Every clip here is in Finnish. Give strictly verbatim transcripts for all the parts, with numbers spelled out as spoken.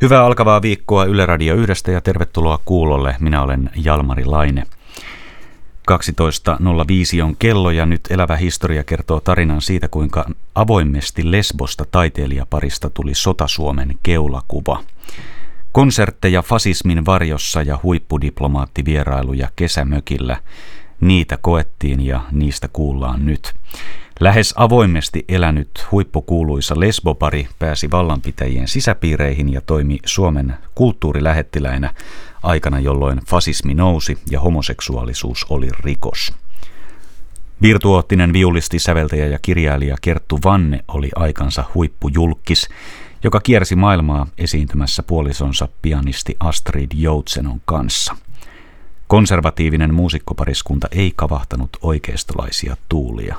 Hyvää alkavaa viikkoa Yle Radio yhdestä ja tervetuloa kuulolle. Minä olen Jalmari Laine. kaksitoista nolla viisi on kello ja nyt Elävä historia kertoo tarinan siitä, kuinka avoimesti Lesbosta taiteilijaparista tuli Sota-Suomen keulakuva. Konsertteja fasismin varjossa ja huippudiplomaattivierailuja kesämökillä. Niitä koettiin ja niistä kuullaan nyt. Lähes avoimesti elänyt huippukuuluisa lesbopari pääsi vallanpitäjien sisäpiireihin ja toimi Suomen kulttuurilähettiläinä aikana, jolloin fasismi nousi ja homoseksuaalisuus oli rikos. Virtuoottinen viulisti, säveltäjä ja kirjailija Kerttu Vanne oli aikansa huippujulkkis, joka kiersi maailmaa esiintymässä puolisonsa pianisti Astrid Joutsenon kanssa. Konservatiivinen muusikkopariskunta ei kavahtanut oikeistolaisia tuulia.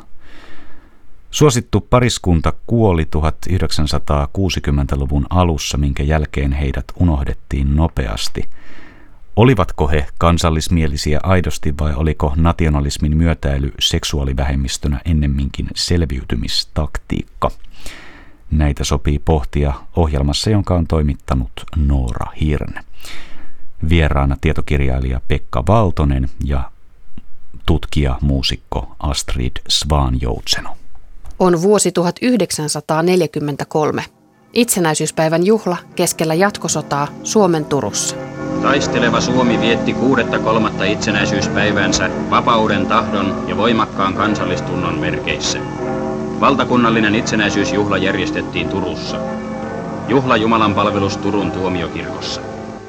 Suosittu pariskunta kuoli tuhatyhdeksänsataakuusikymmentäluvun alussa, minkä jälkeen heidät unohdettiin nopeasti. Olivatko he kansallismielisiä aidosti vai oliko nationalismin myötäily seksuaalivähemmistönä ennemminkin selviytymistaktiikka? Näitä sopii pohtia ohjelmassa, jonka on toimittanut Noora Hirne. Vieraana tietokirjailija Pekka Valtonen ja tutkija muusikko Astrid Svan-Joutseno. On vuosi tuhatyhdeksänsataaneljäkymmentäkolme. Itsenäisyyspäivän juhla keskellä jatkosotaa Suomen Turussa. Taisteleva Suomi vietti kuudetta kolmatta itsenäisyyspäivänsä vapauden, tahdon ja voimakkaan kansallistunnon merkeissä. Valtakunnallinen itsenäisyysjuhla järjestettiin Turussa. Juhla Jumalanpalvelus Turun tuomiokirkossa.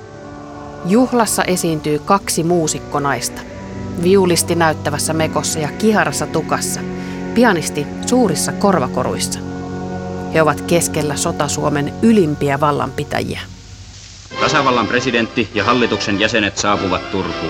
Juhlassa esiintyy kaksi muusikkonaista. Viulisti näyttävässä mekossa ja kiharassa tukassa. Pianisti suurissa korvakoruissa. He ovat keskellä Sota-Suomen ylimpiä vallanpitäjiä. Tasavallan presidentti ja hallituksen jäsenet saapuvat Turkuun.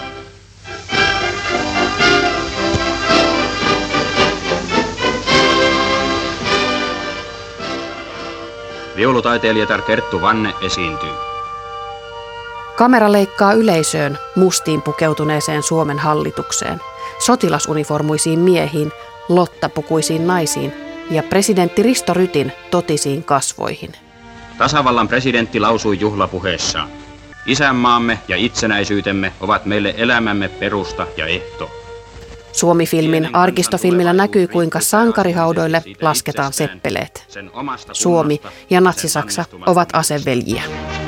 Viulutaiteilijatar Kerttu Vanne esiintyy. Kamera leikkaa yleisöön mustiin pukeutuneeseen Suomen hallitukseen, sotilasuniformuisiin miehiin, lottapukuisiin naisiin ja presidentti Risto Rytin totisiin kasvoihin. Tasavallan presidentti lausui juhlapuheessaan: isänmaamme ja itsenäisyytemme ovat meille elämämme perusta ja ehto. Suomi-filmin arkistofilmillä näkyy, kuinka sankarihaudoille lasketaan seppeleet. Suomi ja Natsi-Saksa ovat aseveljiä.